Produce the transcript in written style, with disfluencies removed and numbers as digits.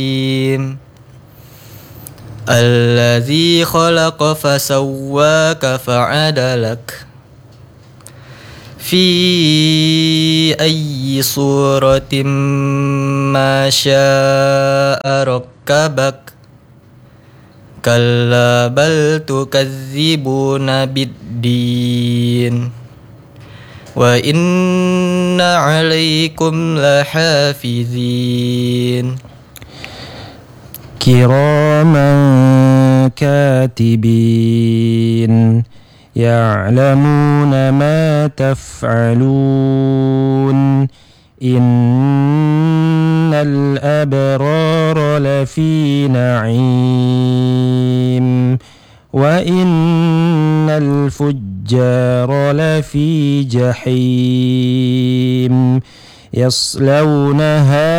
الذي خلق فسواك فعدلك في أي صورة ما شاء ركبك كلا بل تكذبون بالدين وإن عليكم لحافظين كراما كاتبين يعلمون ما تفعلون إن الأبرار لفي نعيم وإن الفجار لفي جحيم يصلونها